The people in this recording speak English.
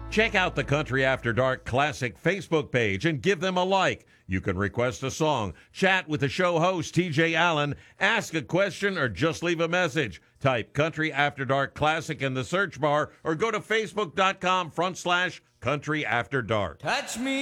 Check out the Country After Dark Classic Facebook page and give them a like. You can request a song, chat with the show host, TJ Allen, ask a question, or just leave a message. Type Country After Dark Classic in the search bar or go to facebook.com/Country After Dark. Touch me.